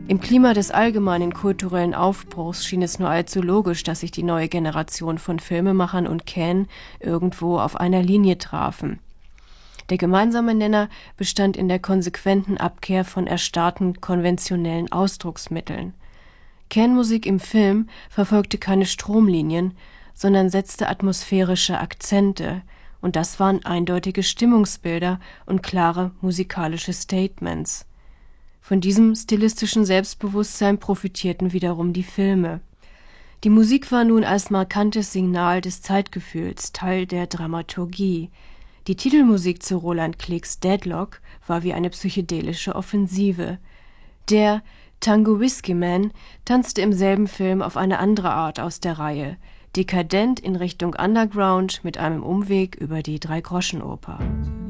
Im Klima des allgemeinen kulturellen Aufbruchs schien es nur allzu logisch, dass sich die neue Generation von Filmemachern und Cannes irgendwo auf einer Linie trafen. Der gemeinsame Nenner bestand in der konsequenten Abkehr von erstarrten konventionellen Ausdrucksmitteln. Cannes-Musik im Film verfolgte keine Stromlinien, sondern setzte atmosphärische Akzente, und das waren eindeutige Stimmungsbilder und klare musikalische Statements. Von diesem stilistischen Selbstbewusstsein profitierten wiederum die Filme. Die Musik war nun als markantes Signal des Zeitgefühls Teil der Dramaturgie. Die Titelmusik zu Roland Klicks Deadlock war wie eine psychedelische Offensive. Der Tango Whiskey Man tanzte im selben Film auf eine andere Art aus der Reihe, dekadent in Richtung Underground mit einem Umweg über die Dreigroschenoper.